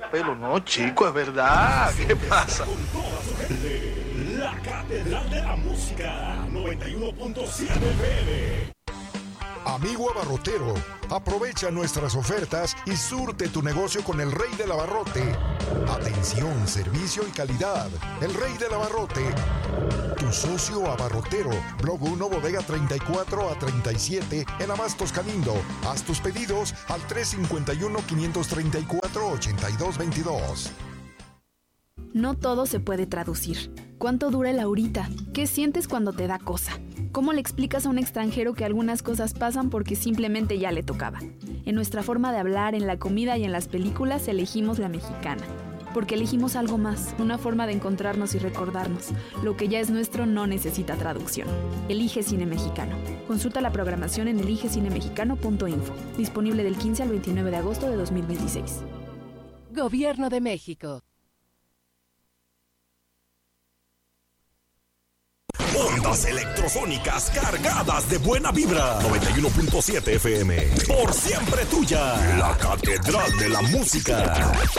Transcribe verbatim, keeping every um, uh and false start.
pelo. No, chico, es verdad. ¿Qué pasa? La Catedral de la Música, noventa y uno punto siete F M. Amigo abarrotero, aprovecha nuestras ofertas y surte tu negocio con el Rey del Abarrote. Atención, servicio y calidad. El Rey del Abarrote. Tu socio abarrotero. Blog uno, bodega treinta y cuatro a treinta y siete en Abastos Calindo. Haz tus pedidos al tres cinco uno, cinco tres cuatro, ocho dos dos dos. No todo se puede traducir. ¿Cuánto dura el ahorita? ¿Qué sientes cuando te da cosa? ¿Cómo le explicas a un extranjero que algunas cosas pasan porque simplemente ya le tocaba? En nuestra forma de hablar, en la comida y en las películas elegimos la mexicana. Porque elegimos algo más, una forma de encontrarnos y recordarnos. Lo que ya es nuestro no necesita traducción. Elige Cine Mexicano. Consulta la programación en elige cine mexicano punto info. Disponible del quince al veintinueve de agosto de dos mil veintiséis. Gobierno de México. Ondas electrosónicas cargadas de buena vibra. noventa y uno punto siete F M. Por siempre tuya. La Catedral de la Música.